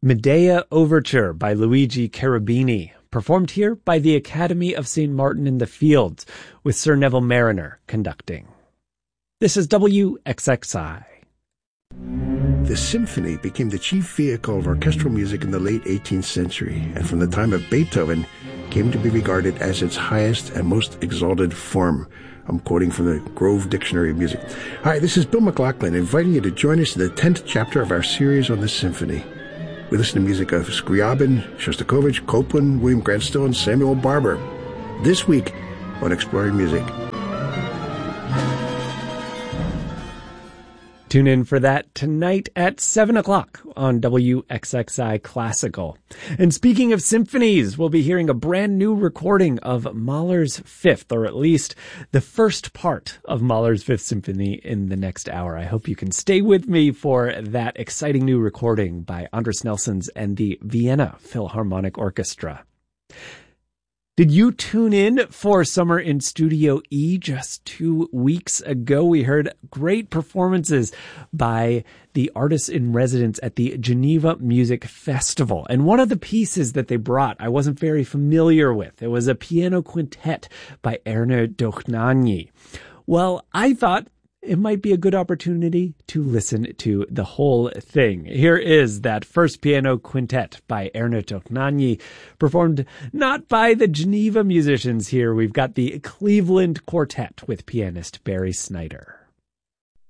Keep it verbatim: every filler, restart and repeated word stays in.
Medea Overture by Luigi Cherubini, performed here by the Academy of Saint Martin in the Fields, with Sir Neville Marriner conducting. This is W X X I. The symphony became the chief vehicle of orchestral music in the late eighteenth century, and from the time of Beethoven came to be regarded as its highest and most exalted form. I'm quoting from the Grove Dictionary of Music. Hi, this is Bill McLaughlin, inviting you to join us in the tenth chapter of our series on the symphony. We listen to music of Scriabin, Shostakovich, Copland, William Grant Still, and Samuel Barber. This week on Exploring Music. Tune in for that tonight at seven o'clock on W X X I Classical. And speaking of symphonies, we'll be hearing a brand new recording of Mahler's Fifth, or at least the first part of Mahler's Fifth Symphony in the next hour. I hope you can stay with me for that exciting new recording by Andris Nelsons and the Vienna Philharmonic Orchestra. Did you tune in for Summer in Studio E just two weeks ago? We heard great performances by the artists in residence at the Geneva Music Festival. And one of the pieces that they brought, I wasn't very familiar with. It was a piano quintet by Erne Dohnányi. Well, I thought it might be a good opportunity to listen to the whole thing. Here is that first piano quintet by Erne Dohnányi, performed not by the Geneva musicians here. We've got the Cleveland Quartet with pianist Barry Snyder.